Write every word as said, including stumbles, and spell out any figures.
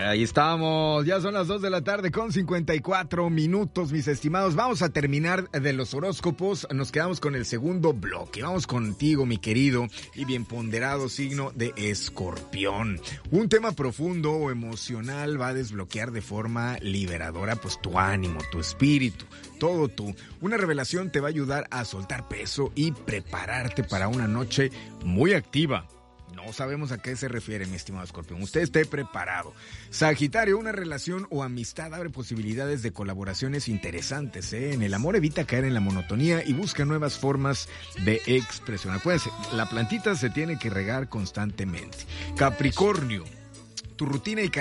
Ahí estamos, ya son las dos de la tarde con cincuenta y cuatro minutos, mis estimados. Vamos a terminar de los horóscopos, nos quedamos con el segundo bloque. Vamos contigo, mi querido y bien ponderado signo de Escorpión. Un tema profundo o emocional va a desbloquear de forma liberadora pues tu ánimo, tu espíritu, todo tú. Una revelación te va a ayudar a soltar peso y prepararte para una noche muy activa. No sabemos a qué se refiere, mi estimado Escorpión. Usted esté preparado. Sagitario, una relación o amistad abre posibilidades de colaboraciones interesantes, ¿eh? En el amor evita caer en la monotonía y busca nuevas formas de expresión. Acuérdense, la plantita se tiene que regar constantemente. Capricornio, tu rutina y